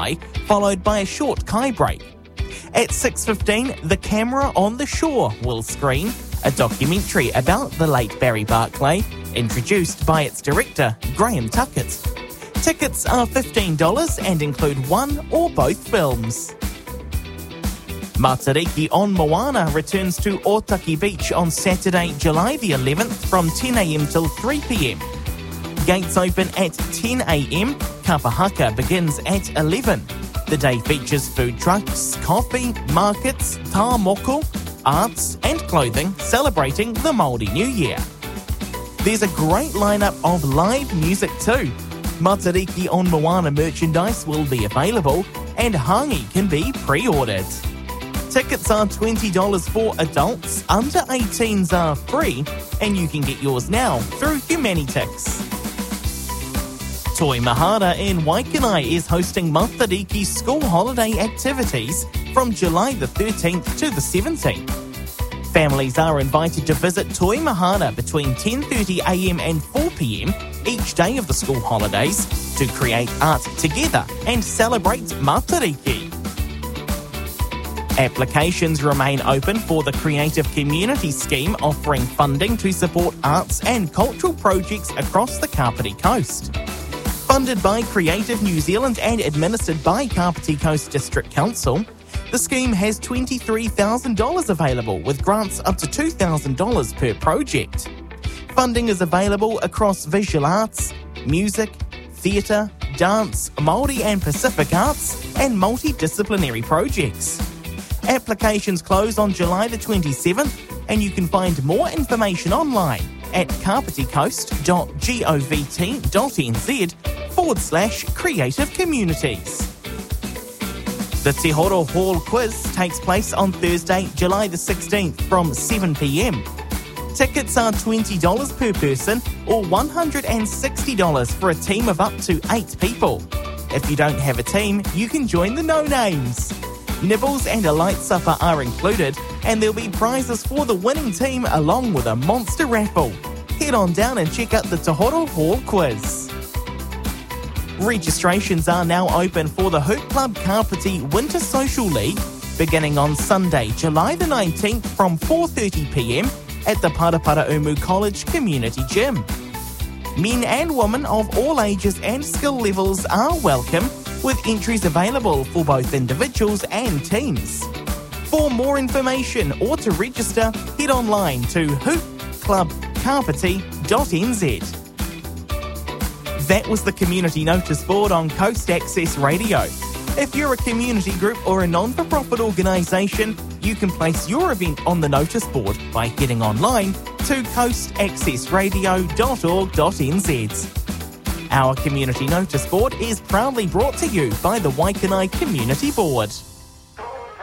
Waikanae, followed by a short kai break. At 6:15, The Camera on the Shore will screen a documentary about the late Barry Barclay, introduced by its director, Graham Tuckett. Tickets are $15 and include one or both films. Matariki on Moana returns to Otaki Beach on Saturday, July the 11th from 10am till 3pm. Gates open at 10am, Kapahaka begins at 11. The day features food trucks, coffee, markets, tā moko, arts and clothing celebrating the Māori New Year. There's a great lineup of live music too. Matariki on Moana merchandise will be available and hangi can be pre-ordered. Tickets are $20 for adults, under 18s are free, and you can get yours now through Humanitix. Toi Mahara in Waikanae is hosting Matariki school holiday activities from July the 13th to the 17th. Families are invited to visit Toi Mahara between 10:30am and 4pm each day of the school holidays to create art together and celebrate Matariki. Applications remain open for the Creative Community Scheme, offering funding to support arts and cultural projects across the Kapiti Coast. Funded by Creative New Zealand and administered by Kapiti Coast District Council, the scheme has $23,000 available with grants up to $2,000 per project. Funding is available across visual arts, music, theatre, dance, Māori and Pacific arts, and multidisciplinary projects. Applications close on July the 27th, and you can find more information online at kapiticoast.govt.nz/creative communities. The Te Horo Hall quiz takes place on Thursday, July the 16th from 7pm. Tickets are $20 per person or $160 for a team of up to 8 people. If you don't have a team, you can join the No Names. Nibbles and a light supper are included, and there'll be prizes for the winning team along with a monster raffle. Head on down and check out the Te Horo Hall quiz. Registrations are now open for the Hoop Club Kapiti Winter Social League beginning on Sunday, July the 19th from 4:30pm at the Paraparaumu College Community Gym. Men and women of all ages and skill levels are welcome, with entries available for both individuals and teams. For more information or to register, head online to hoopclubkapiti.nz. That was the community notice board on Coast Access Radio. If you're a community group or a non-for-profit organisation, you can place your event on the notice board by heading online to coastaccessradio.org.nz. Our community notice board is proudly brought to you by the Waikanae Community Board.